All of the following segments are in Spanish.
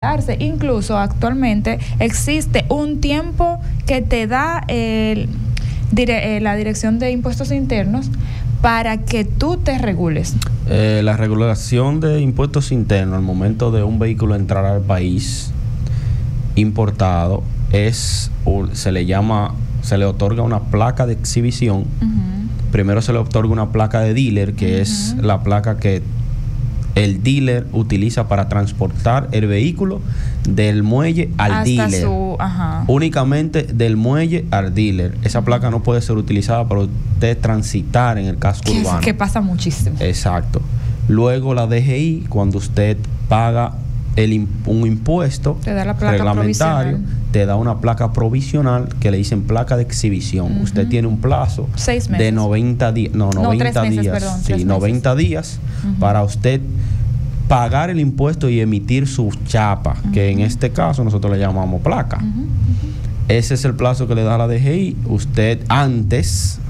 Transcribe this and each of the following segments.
sacarse. Incluso actualmente existe un tiempo que te da la Dirección de Impuestos Internos para que tú te regules. La regulación de impuestos internos al momento de un vehículo entrar al país importado se le otorga una placa de exhibición. Primero se le otorga una placa de dealer, que es la placa que el dealer utiliza para transportar el vehículo del muelle al hasta dealer. Únicamente del muelle al dealer. Esa placa no puede ser utilizada para usted transitar en el casco urbano. Que pasa muchísimo. Exacto. Luego la DGI, cuando usted paga un impuesto te da la placa reglamentario, provisional. Te da una placa provisional que le dicen placa de exhibición. Usted tiene un plazo 6 meses. de 90 días. No, 90 3 meses, días. Perdón, sí, 90 días para usted pagar el impuesto y emitir su chapa, que en este caso nosotros le llamamos placa. Ese es el plazo que le da la DGI. Usted antes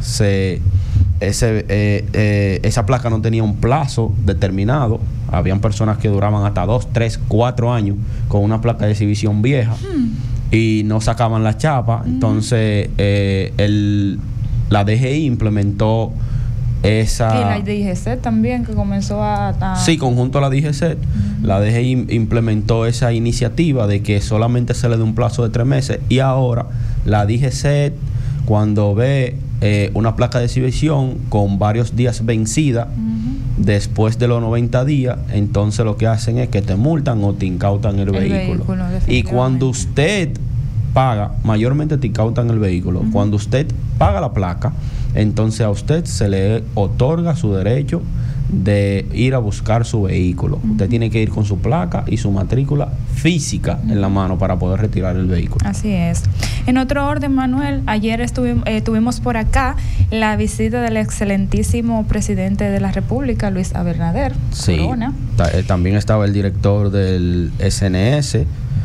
esa placa no tenía un plazo determinado. Habían personas que duraban hasta 2, 3, 4 años con una placa de exhibición vieja y no sacaban la chapa. Entonces la DGI implementó esa... Y la DGC también, que comenzó a... Sí, conjunto a la DGC. La DGI implementó esa iniciativa de que solamente se le dé un plazo de 3 meses. Y ahora la DGC, cuando ve una placa de exhibición con varios días vencida, después de los 90 días, entonces lo que hacen es que te multan o te incautan el vehículo. Y cuando usted paga, mayormente te incautan el vehículo. Cuando usted paga la placa, entonces a usted se le otorga su derecho de ir a buscar su vehículo. Usted tiene que ir con su placa y su matrícula física en la mano para poder retirar el vehículo. Así es. En otro orden, Manuel, ayer tuvimos por acá la visita del excelentísimo presidente de la República, Luis Abinader Corona. También estaba el director del SNS,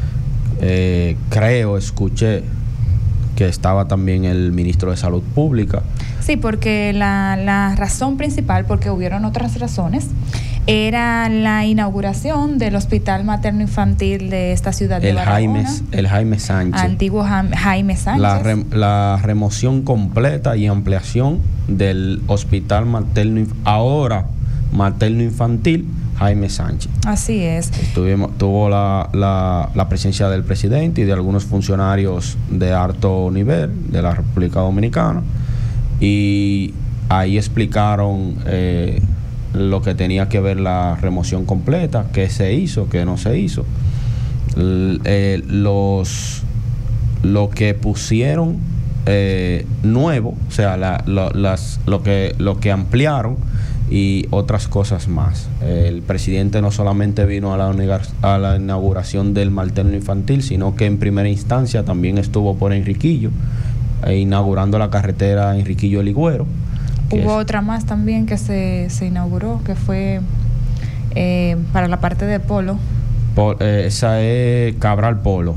escuché que estaba también el ministro de Salud Pública. Sí, porque la razón principal, porque hubieron otras razones, era la inauguración del Hospital Materno Infantil de esta ciudad de Barahona. El Jaime Sánchez. Antiguo Jaime Sánchez. La remoción completa y ampliación del Hospital Materno Infantil Jaime Sánchez. Así es. Tuvo la presencia del presidente y de algunos funcionarios de alto nivel de la República Dominicana, y ahí explicaron lo que tenía que ver la remoción completa, qué se hizo, qué no se hizo, lo que pusieron nuevo, o sea, lo que ampliaron y otras cosas más. El presidente no solamente vino a la inauguración del materno infantil, sino que en primera instancia también estuvo por Enriquillo, inaugurando la carretera Enriquillo-Ligüero. Hubo otra más también que se inauguró, que fue para la parte de Polo. Esa es Cabral Polo,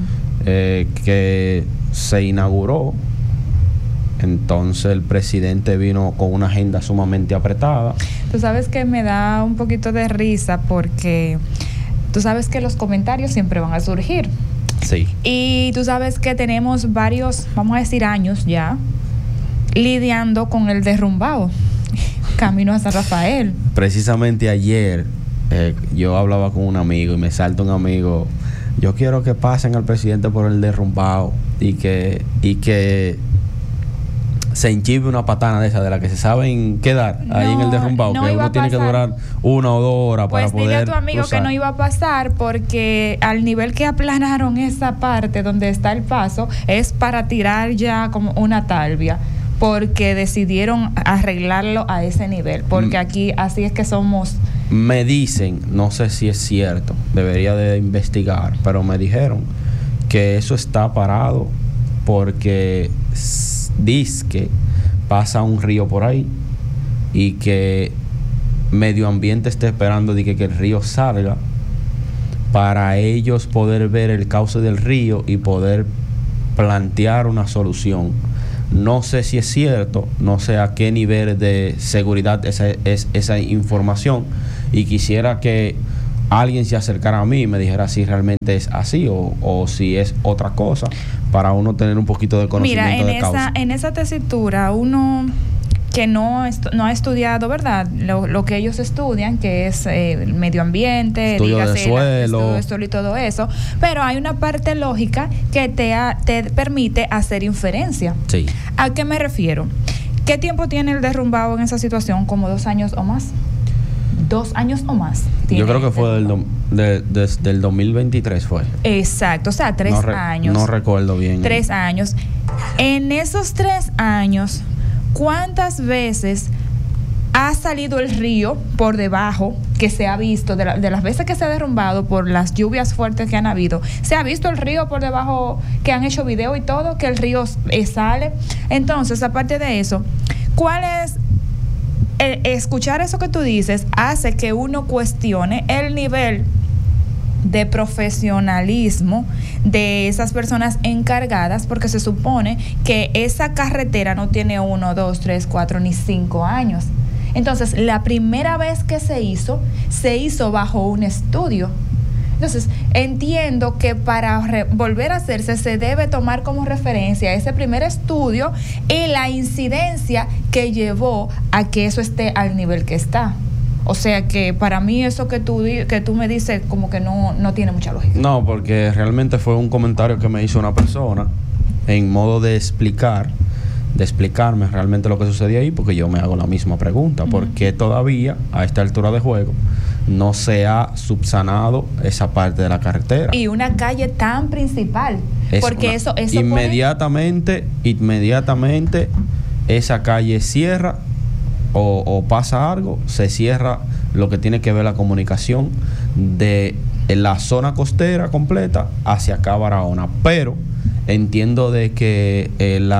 que se inauguró. Entonces el presidente vino con una agenda sumamente apretada. Tú sabes que me da un poquito de risa porque tú sabes que los comentarios siempre van a surgir. Sí. Y tú sabes que tenemos varios, vamos a decir, años ya lidiando con el derrumbado camino a San Rafael. Precisamente ayer yo hablaba con un amigo y me salta un amigo: yo quiero que pasen al presidente por el derrumbado y que se enchive una patana de esa, de la que se saben quedar ahí en el derrumbado, que uno tiene que durar 1 o 2 horas para poder. Pues dile a tu amigo que no iba a pasar, porque al nivel que aplanaron esa parte donde está el paso es para tirar ya como una talvia, porque decidieron arreglarlo a ese nivel, porque aquí así es que somos. Me dicen, no sé si es cierto, debería de investigar, pero me dijeron que eso está parado porque dizque pasa un río por ahí y que Medio Ambiente está esperando de que el río salga para ellos poder ver el cauce del río y poder plantear una solución. No sé si es cierto, no sé a qué nivel de seguridad esa información, y quisiera que alguien se acercara a mí y me dijera si realmente es así o si es otra cosa, para uno tener un poquito de conocimiento de causa. En esa tesitura, uno que no ha estudiado, ¿verdad? Lo que ellos estudian, que es el medio ambiente, estudio de suelo. Y todo eso, pero hay una parte lógica que te permite hacer inferencia. Sí. ¿A qué me refiero? ¿Qué tiempo tiene el derrumbado en esa situación? ¿Como 2 años o más? 2 años o más. Yo creo que fue desde el 2023 fue. Exacto, o sea, 3 años. No recuerdo bien. 3 años. En esos 3 años, ¿cuántas veces ha salido el río por debajo, que se ha visto, de las veces que se ha derrumbado por las lluvias fuertes que han habido, se ha visto el río por debajo, que han hecho video y todo, que el río sale? Entonces, aparte de eso, ¿cuál es? Escuchar eso que tú dices hace que uno cuestione el nivel de profesionalismo de esas personas encargadas, porque se supone que esa carretera no tiene 1, 2, 3, 4 ni 5 años. Entonces, la primera vez que se hizo bajo un estudio. Entonces, entiendo que para volver a hacerse se debe tomar como referencia ese primer estudio y la incidencia que llevó a que eso esté al nivel que está. O sea que para mí eso que tú me dices como que no tiene mucha lógica. No, porque realmente fue un comentario que me hizo una persona en modo de explicarme realmente lo que sucedía ahí, porque yo me hago la misma pregunta. ¿Por qué todavía a esta altura de juego no se ha subsanado esa parte de la carretera? Y una calle tan principal. Porque eso inmediatamente esa calle cierra o pasa algo, se cierra lo que tiene que ver la comunicación de la zona costera completa hacia acá Barahona. Pero entiendo de que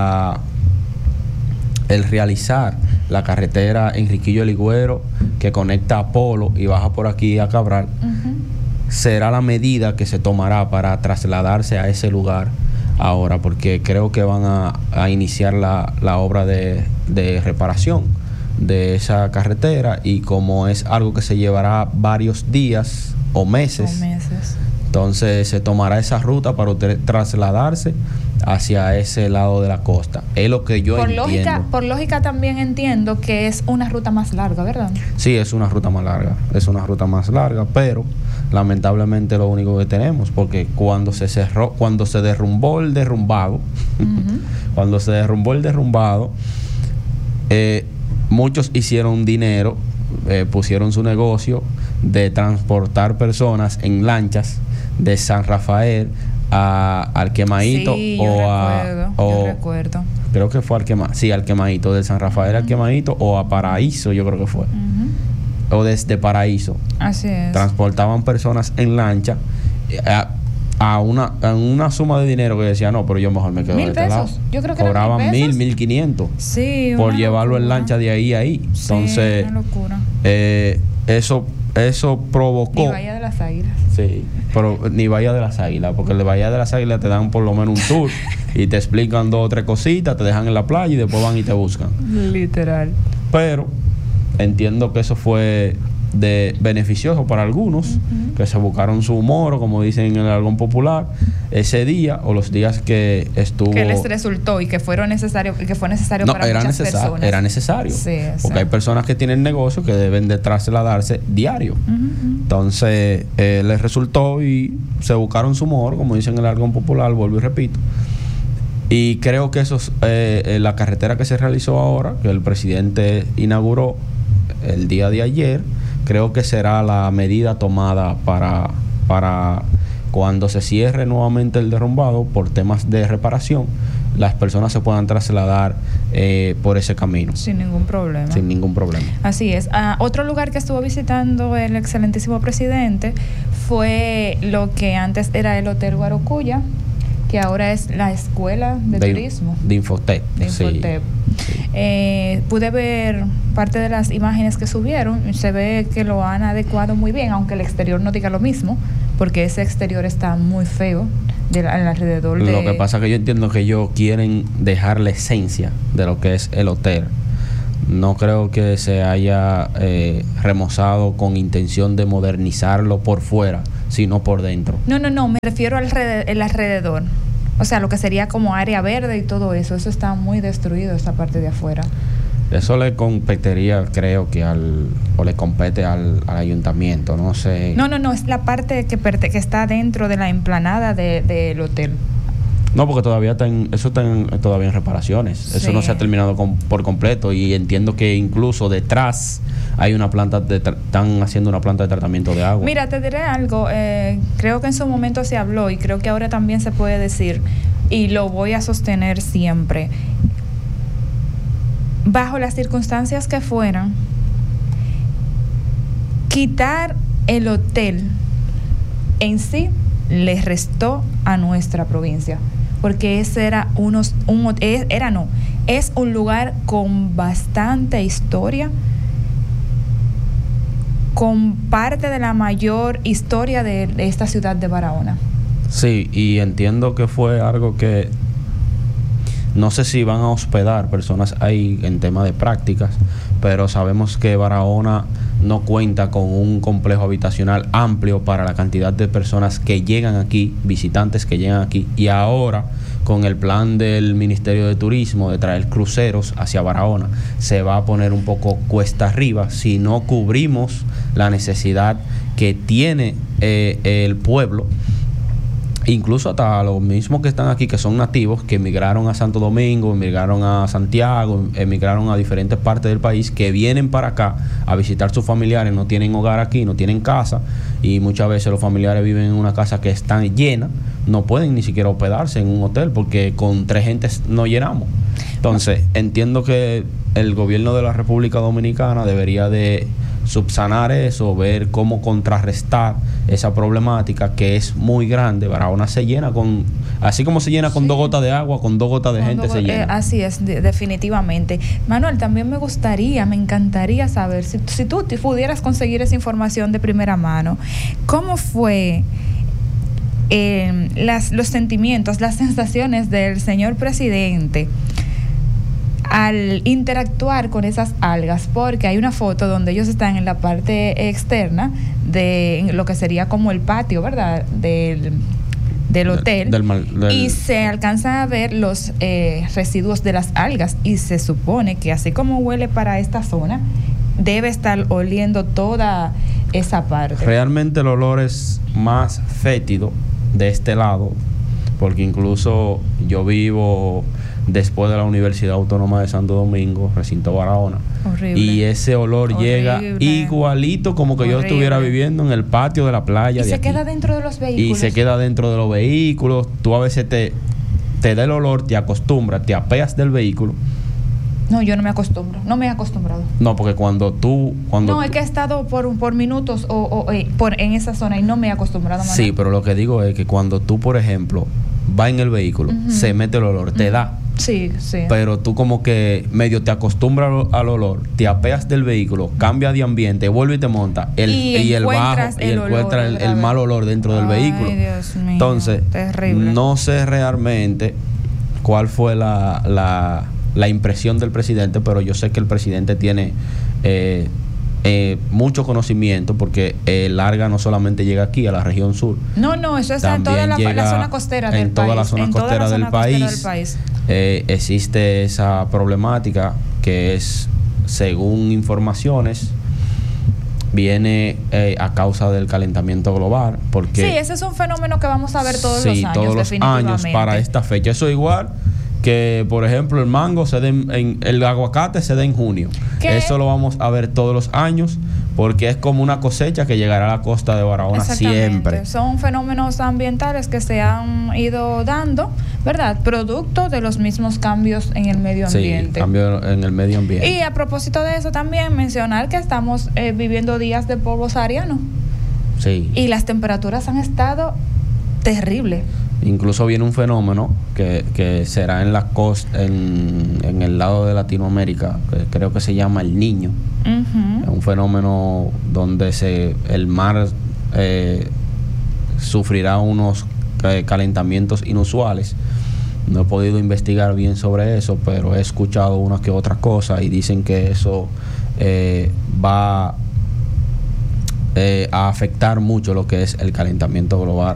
el realizar la carretera Enriquillo Eligüero que conecta a Polo y baja por aquí a Cabral, será la medida que se tomará para trasladarse a ese lugar ahora, porque creo que van a iniciar la obra de reparación de esa carretera, y como es algo que se llevará varios días o meses, entonces se tomará esa ruta para usted trasladarse hacia ese lado de la costa. Es lo que yo entiendo. Por lógica también entiendo que es una ruta más larga, ¿verdad? Sí, es una ruta más larga, pero lamentablemente lo único que tenemos, porque cuando se derrumbó el derrumbado, muchos hicieron dinero, pusieron su negocio de transportar personas en lanchas de San Rafael al Quemadito, sí, yo recuerdo. Creo que fue al Quemadito, de San Rafael al Quemadito, o a Paraíso, yo creo que fue. O desde Paraíso. Así es. Transportaban personas en lancha a una suma de dinero que decía, no, pero yo mejor me quedo de este lado. Yo creo que cobraban 1,000, 1,500 por llevarlo en lancha de ahí a ahí. Entonces, una locura. Eso provocó. Ni Bahía de las Águilas. Sí, pero ni Bahía de las Águilas, porque el de Bahía de las Águilas te dan por lo menos un tour y te explican 2 o 3 cositas, te dejan en la playa y después van y te buscan. Literal. Pero entiendo que eso fue beneficioso para algunos, que se buscaron su humor, o como dicen en el jargón popular, ese día o los días que estuvo, que les resultó y que fue necesario para muchas personas. Era necesario, sí, porque hay personas que tienen negocios que deben de trasladarse diario. Entonces les resultó y se buscaron su humor, como dicen en el jargón popular, vuelvo y repito. Y creo que eso es la carretera que se realizó ahora, que el presidente inauguró el día de ayer, creo que será la medida tomada para cuando se cierre nuevamente el derrumbado por temas de reparación, las personas se puedan trasladar por ese camino. Sin ningún problema. Sin ningún problema. Así es. Otro lugar que estuvo visitando el excelentísimo presidente fue lo que antes era el Hotel Guarocuya, que ahora es la Escuela de Turismo. De Infotep. Sí. Pude ver parte de las imágenes que subieron. Se ve que lo han adecuado muy bien, aunque el exterior no diga lo mismo, porque ese exterior está muy feo alrededor de... Lo que pasa es que yo entiendo que ellos quieren dejar la esencia de lo que es el hotel, No creo que se haya remozado con intención de modernizarlo por fuera, sino por dentro. No, me refiero al el alrededor. O sea, lo que sería como área verde y todo eso. Eso está muy destruido, esa parte de afuera. Eso le competiría, creo que o le compete al ayuntamiento, no sé. No, es la parte que está dentro de la emplanada del hotel. No, porque todavía eso está todavía en reparaciones. Sí. Eso no se ha terminado por completo, y entiendo que incluso detrás hay una planta están haciendo una planta de tratamiento de agua. Mira, te diré algo. Creo que en su momento se habló y creo que ahora también se puede decir, y lo voy a sostener siempre. Bajo las circunstancias que fueran, quitar el hotel en sí le restó a nuestra provincia, porque ese era es un lugar con bastante historia, con parte de la mayor historia de esta ciudad de Barahona. Sí, y entiendo que fue algo que no sé si van a hospedar personas ahí en tema de prácticas, pero sabemos que Barahona no cuenta con un complejo habitacional amplio para la cantidad de personas que llegan aquí, visitantes que llegan aquí, y ahora con el plan del Ministerio de Turismo de traer cruceros hacia Barahona, se va a poner un poco cuesta arriba si no cubrimos la necesidad que tiene el pueblo. Incluso hasta los mismos que están aquí, que son nativos, que emigraron a Santo Domingo, emigraron a Santiago, emigraron a diferentes partes del país, que vienen para acá a visitar sus familiares, no tienen hogar aquí, no tienen casa, y muchas veces los familiares viven en una casa que está llena, no pueden ni siquiera hospedarse en un hotel, porque con 3 gentes no llenamos. Entonces, entiendo que el gobierno de la República Dominicana debería de subsanar eso, ver cómo contrarrestar esa problemática que es muy grande. Barahona se llena así como se llena con 2 gotas de agua, con 2 gotas de gente se llena. Así es, definitivamente. Manuel, también me encantaría saber, si tú pudieras conseguir esa información de primera mano, ¿cómo fue los sentimientos, las sensaciones del señor presidente al interactuar con esas algas? Porque hay una foto donde ellos están en la parte externa de lo que sería como el patio, ¿verdad?, del hotel, y se alcanzan a ver los residuos de las algas, y se supone que así como huele para esta zona, debe estar oliendo toda esa parte. Realmente el olor es más fétido de este lado, porque incluso yo vivo después de la Universidad Autónoma de Santo Domingo, recinto Barahona. Horrible. Y ese olor llega igualito como que yo estuviera viviendo en el patio de la playa. Y se queda dentro de los vehículos. Y se queda dentro de los vehículos. Tú a veces te da el olor, te acostumbras, te apeas del vehículo. No, yo no me acostumbro, no me he acostumbrado. No, porque es que he estado por minutos en esa zona y no me he acostumbrado. Sí, pero lo que digo es que cuando tú, por ejemplo, vas en el vehículo, se mete el olor, te da. Sí. Pero tú como que medio te acostumbras al olor, te apeas del vehículo, cambias de ambiente, vuelves y te montas y encuentras el mal olor dentro del vehículo. Dios mío, entonces, terrible. No sé realmente cuál fue la impresión del presidente, pero yo sé que el presidente tiene mucho conocimiento, porque el Arga no solamente llega aquí a la región sur. No, eso está en toda la zona costera del país. En toda la zona costera del país. Existe esa problemática que es, según informaciones, viene a causa del calentamiento global, porque sí, ese es un fenómeno que vamos a ver todos los años para esta fecha. Eso es igual que, por ejemplo, el aguacate se da en junio. ¿Qué? Eso lo vamos a ver todos los años, porque es como una cosecha que llegará a la costa de Barahona siempre. Son fenómenos ambientales que se han ido dando, ¿verdad?, producto de los mismos cambios en el medio ambiente. Sí, cambio en el medio ambiente. Y a propósito de eso, también mencionar que estamos viviendo días de polvo sahariano. Sí. Y las temperaturas han estado terribles. Incluso viene un fenómeno que será en la costa, en el lado de Latinoamérica, que creo que se llama el Niño. Uh-huh. Es un fenómeno donde el mar sufrirá unos calentamientos inusuales, No he podido investigar bien sobre eso, pero he escuchado una que otra cosa y dicen que eso va a afectar mucho lo que es el calentamiento global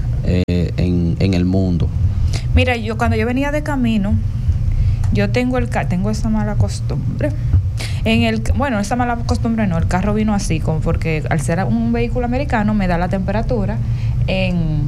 en el mundo. Mira, cuando yo venía de camino, yo tengo esa mala costumbre. Esa mala costumbre no, el carro vino así, como porque al ser un vehículo americano me da la temperatura en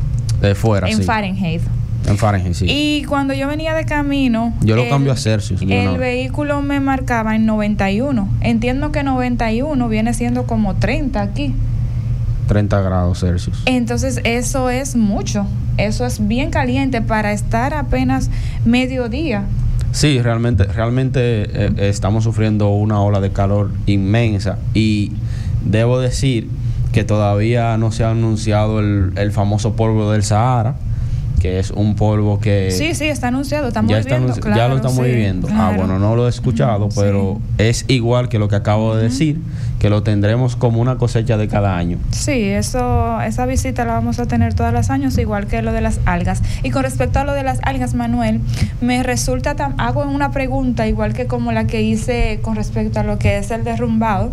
Fahrenheit. En Fahrenheit, sí. Y cuando yo venía de camino, yo lo cambio a Celsius. El vehículo me marcaba en 91. Entiendo que 91 viene siendo como 30 aquí. 30 grados Celsius. Entonces eso es mucho. Eso es bien caliente para estar apenas mediodía. Sí, realmente estamos sufriendo una ola de calor inmensa y debo decir que todavía no se ha anunciado el famoso polvo del Sahara, que es un polvo que... Sí, está anunciado, estamos viviendo, claro. Ya lo estamos viviendo. Claro. Bueno, no lo he escuchado, pero es igual que lo que acabo de decir, que lo tendremos como una cosecha de cada año. Sí, esa visita la vamos a tener todos los años, igual que lo de las algas. Y con respecto a lo de las algas, Manuel, me resulta hago una pregunta, igual que como la que hice con respecto a lo que es el derrumbado.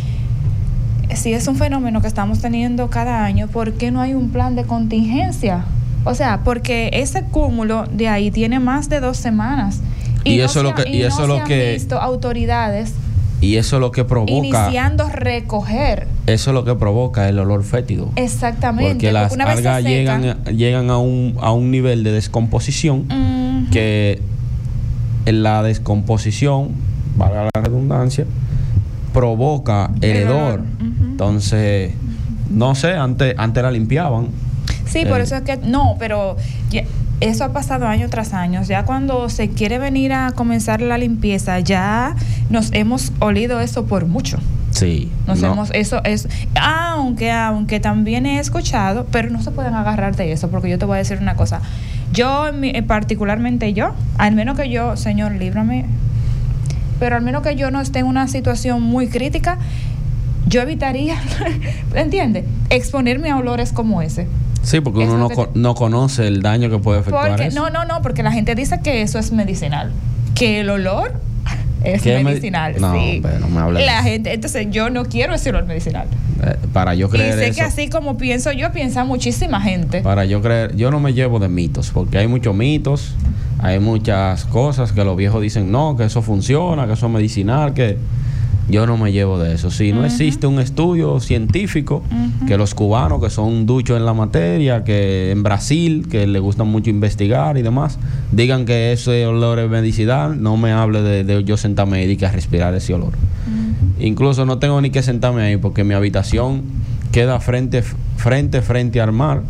Si es un fenómeno que estamos teniendo cada año, ¿por qué no hay un plan de contingencia? O sea, porque ese cúmulo de ahí tiene más de 2 semanas. Y eso es lo que visto autoridades. Y eso es lo que provoca. Iniciando recoger. Eso es lo que provoca el olor fétido. Exactamente. Porque las algas llegan a un nivel de descomposición que en la descomposición, valga la redundancia, provoca el hedor. Entonces, no sé, antes la limpiaban. Sí, por eso es que no, pero eso ha pasado año tras año. Ya cuando se quiere venir a comenzar la limpieza, ya nos hemos olido eso por mucho. Sí. Aunque también he escuchado, pero no se pueden agarrar de eso, porque yo te voy a decir una cosa. Particularmente yo, al menos que yo, Señor, líbrame, pero al menos que yo no esté en una situación muy crítica, yo evitaría, ¿entiendes? Exponerme a olores como ese. Sí, porque uno no conoce el daño que puede efectuar eso. No, porque la gente dice que eso es medicinal, que el olor es medicinal. No, sí. pero no me hables. La gente, entonces yo no quiero ese olor medicinal. Para yo creer eso. Y sé que así como pienso yo, piensa muchísima gente. Para yo creer, yo no me llevo de mitos, porque hay muchos mitos, hay muchas cosas que los viejos dicen, no, que eso funciona, que eso es medicinal, que... Yo no me llevo de eso. Si no existe un estudio científico, que los cubanos que son duchos en la materia, que en Brasil, que les gusta mucho investigar y demás, digan que ese olor es medicinal, no me hable de yo sentarme y a respirar ese olor. Incluso no tengo ni que sentarme ahí porque mi habitación queda frente al mar,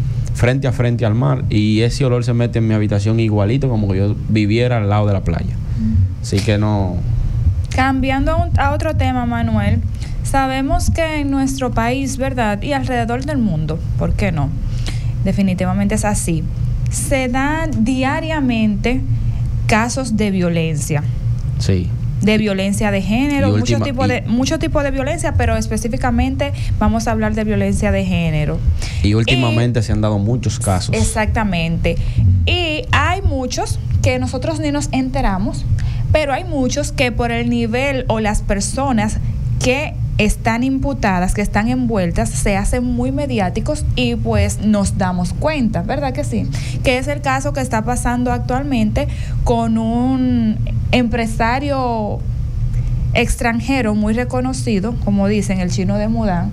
frente al mar, y ese olor se mete en mi habitación igualito como que yo viviera al lado de la playa. Así que no... Cambiando a otro tema, Manuel, sabemos que en nuestro país, ¿verdad? Y alrededor del mundo, ¿por qué no? Definitivamente es así. Se dan diariamente casos de violencia. Sí. De violencia de género, muchos tipos de violencia, pero específicamente vamos a hablar de violencia de género. Y últimamente se han dado muchos casos. Exactamente. Y hay muchos que nosotros ni nos enteramos, pero hay muchos que por el nivel o las personas que están imputadas, que están envueltas, se hacen muy mediáticos y pues nos damos cuenta, ¿verdad que sí? Que es el caso que está pasando actualmente con un empresario extranjero muy reconocido, como dicen, el chino de Mudán,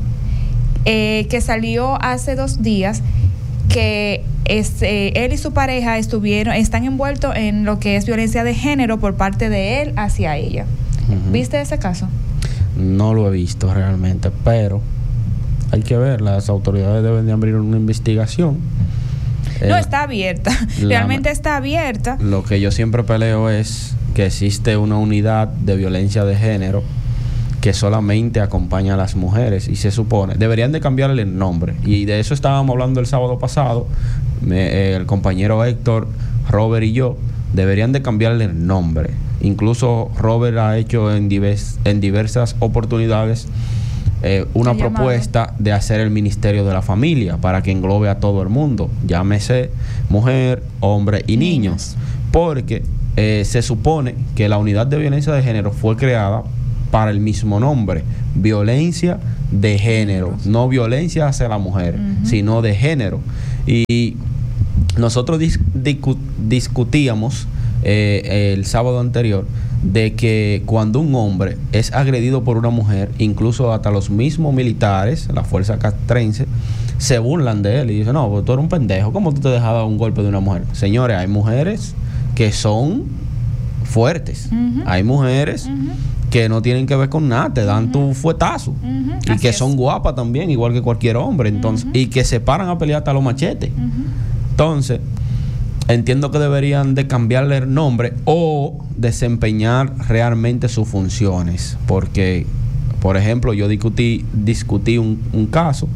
que salió hace 2 días, que él y su pareja están envueltos en lo que es violencia de género por parte de él hacia ella. ¿Viste ese caso? No lo he visto realmente, pero hay que ver, las autoridades deben de abrir una investigación. No, está abierta, realmente está abierta. Lo que yo siempre peleo es que existe una unidad de violencia de género que solamente acompaña a las mujeres y se supone, deberían de cambiarle el nombre, y de eso estábamos hablando el sábado pasado, el compañero Héctor, Robert y yo, deberían de cambiarle el nombre. Incluso Robert ha hecho en diversas oportunidades una propuesta de hacer el Ministerio de la Familia para que englobe a todo el mundo, llámese mujer, hombre y niños, porque se supone que la unidad de violencia de género fue creada para el mismo nombre, violencia de género, no violencia hacia la mujer, sino de género. Y nosotros discutíamos el sábado anterior de que cuando un hombre es agredido por una mujer, incluso hasta los mismos militares, la fuerza castrense, se burlan de él y dicen, no, pues tú eres un pendejo, ¿cómo tú te dejas dar un golpe de una mujer? Señores, hay mujeres que son fuertes, hay mujeres que no tienen que ver con nada, te dan tu fuetazo, y así que son guapas también, igual que cualquier hombre, entonces, y que se paran a pelear hasta los machetes. Entonces, entiendo que deberían de cambiarle el nombre o desempeñar realmente sus funciones, porque, por ejemplo, yo discutí un caso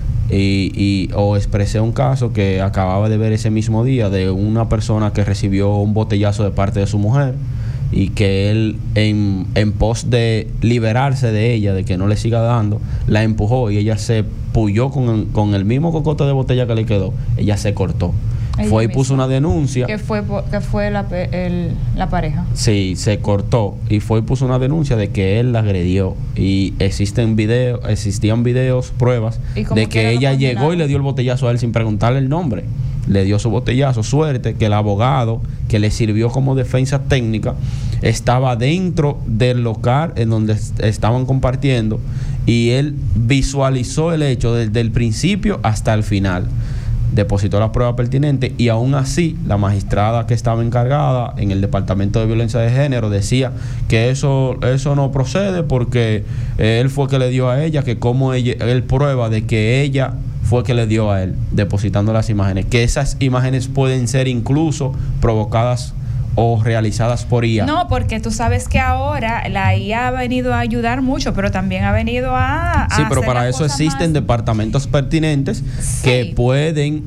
o expresé un caso que acababa de ver ese mismo día de una persona que recibió un botellazo de parte de su mujer y que él en pos de liberarse de ella, de que no le siga dando, la empujó y ella se puyó con el mismo cocote de botella que le quedó, ella se cortó. Fue y puso una denuncia. ¿Qué fue la pareja? Sí, se cortó y fue y puso una denuncia de que él la agredió. Y existían videos, pruebas de que ella llegó y le dio el botellazo a él sin preguntarle el nombre. Le dio su botellazo. Suerte que el abogado que le sirvió como defensa técnica estaba dentro del local en donde estaban compartiendo y él visualizó el hecho desde el principio hasta el final. Depositó las pruebas pertinentes y aún así la magistrada que estaba encargada en el Departamento de Violencia de Género decía que eso no procede porque él fue que le dio a ella, que como él prueba de que ella fue que le dio a él, depositando las imágenes, que esas imágenes pueden ser incluso provocadas o realizadas por IA. No, porque tú sabes que ahora la IA ha venido a ayudar mucho, pero también ha venido a sí, pero para eso existen departamentos pertinentes que pueden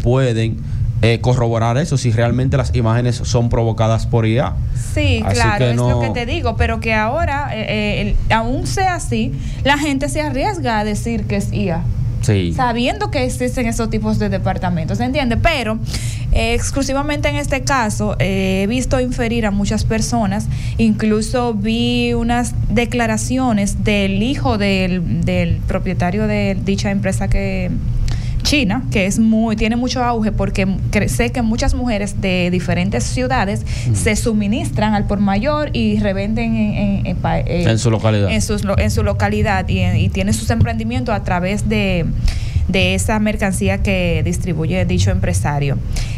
corroborar eso si realmente las imágenes son provocadas por IA. Sí, así claro, es lo que te digo, pero que ahora, aún sea así, la gente se arriesga a decir que es IA. Sí. Sabiendo que existen esos tipos de departamentos, ¿se entiende? Pero exclusivamente en este caso he visto inferir a muchas personas, incluso vi unas declaraciones del hijo del propietario de dicha empresa China, que tiene mucho auge porque sé que muchas mujeres de diferentes ciudades se suministran al por mayor y revenden en su localidad. En su localidad y tiene sus emprendimientos a través de esa mercancía que distribuye dicho empresario.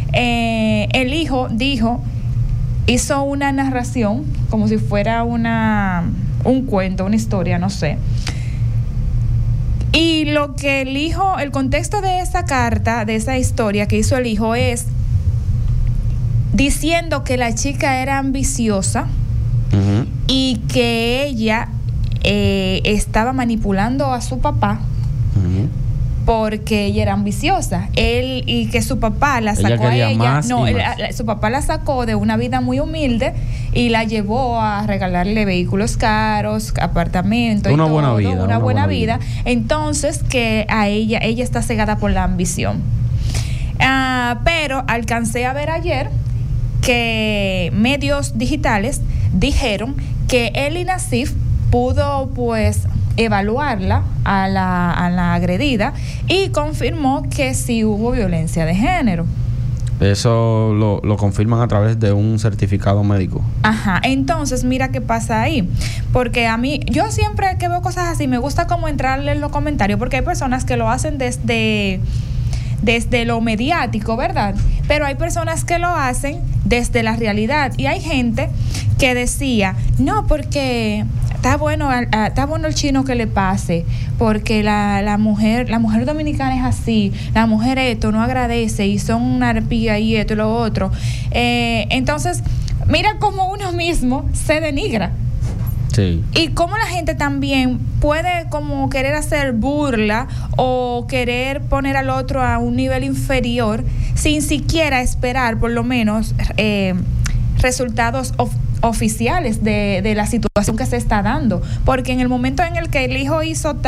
El hijo hizo una narración como si fuera un cuento, una historia, no sé. Y lo que el contexto de esa carta, de esa historia que hizo el hijo es diciendo que la chica era ambiciosa y que ella estaba manipulando a su papá porque ella era ambiciosa. Y que su papá la sacó a ella. Su papá la sacó de una vida muy humilde y la llevó a regalarle vehículos caros, apartamentos, una buena vida. Entonces que a ella está cegada por la ambición. Pero alcancé a ver ayer que medios digitales dijeron que Eli Nassif pudo pues evaluarla a la agredida y confirmó que sí hubo violencia de género. Eso lo confirman a través de un certificado médico. Ajá, entonces mira qué pasa ahí, porque a mí, yo siempre que veo cosas así me gusta como entrarle en los comentarios, porque hay personas que lo hacen desde lo mediático, ¿verdad? Pero hay personas que lo hacen desde la realidad y hay gente que decía, no, porque está bueno el chino que le pase, porque la mujer dominicana es así, la mujer esto no agradece y son una arpía y esto y lo otro. Entonces, mira cómo uno mismo se denigra. Sí. Y cómo la gente también puede como querer hacer burla o querer poner al otro a un nivel inferior sin siquiera esperar por lo menos resultados oficiales de la situación que se está dando, porque en el momento en el que el hijo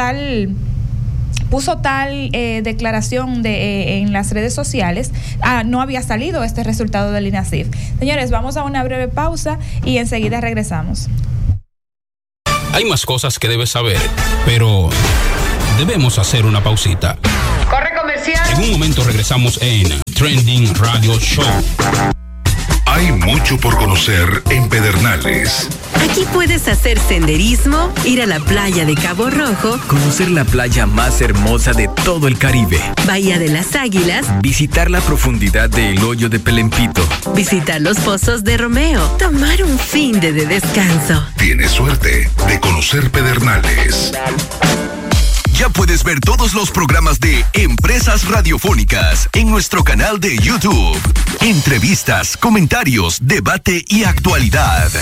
puso tal declaración en las redes sociales, no había salido este resultado del INASIF. Señores, vamos a una breve pausa y enseguida regresamos. Hay más cosas que debes saber, pero debemos hacer una pausita. ¡Corre comercial! En un momento regresamos en Trending Radio Show. Hay mucho por conocer en Pedernales. Aquí puedes hacer senderismo, ir a la playa de Cabo Rojo, conocer la playa más hermosa de todo el Caribe, Bahía de las Águilas, visitar la profundidad del Hoyo de Pelempito, visitar los pozos de Romeo, tomar un fin de descanso. Tienes suerte de conocer Pedernales. Ya puedes ver todos los programas de Empresas Radiofónicas en nuestro canal de YouTube. Entrevistas, comentarios, debate y actualidad.